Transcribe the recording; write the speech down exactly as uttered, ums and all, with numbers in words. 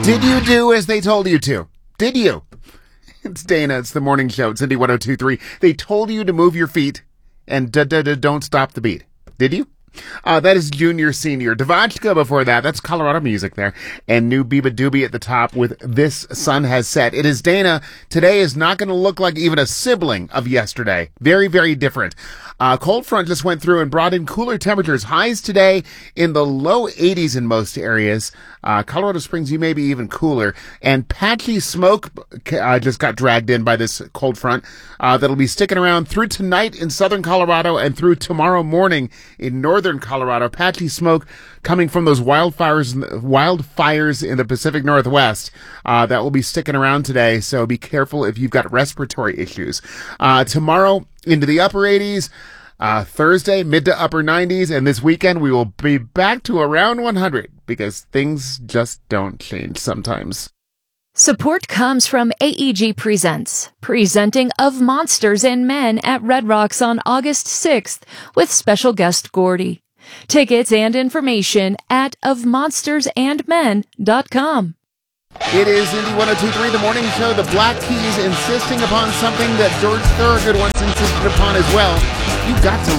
Did you do as they told you to? Did you? It's Dana. It's the morning show. It's Indy one oh two point three. They told you to move your feet and da da da don't stop the beat. Did you? Uh, that is Junior Senior. Devachka before that. That's Colorado music there. And new Biba Doobie at the top with This Sun Has Set. It is Dana. Today is not going to look like even a sibling of yesterday. Very, very different. Uh, cold front just went through and brought in cooler temperatures. Highs today in the low eighties in most areas. Uh, Colorado Springs, you may be even cooler. And patchy smoke uh, just got dragged in by this cold front. Uh, that'll be sticking around through tonight in southern Colorado and through tomorrow morning in northern Colorado. Patchy smoke coming from those wildfires, wildfires in the Pacific Northwest. Uh, that will be sticking around today. So be careful if you've got respiratory issues. Uh, tomorrow into the upper eighties. Uh, Thursday, mid to upper nineties, and this weekend we will be back to around one hundred because things just don't change sometimes. Support comes from A E G Presents, presenting Of Monsters and Men at Red Rocks on August sixth with special guest Gordy. Tickets and information at of monsters and men dot com. It is Indy one oh two point three, the morning show. The Black Keys insisting upon something that George Thorogood once insisted upon as well. You got to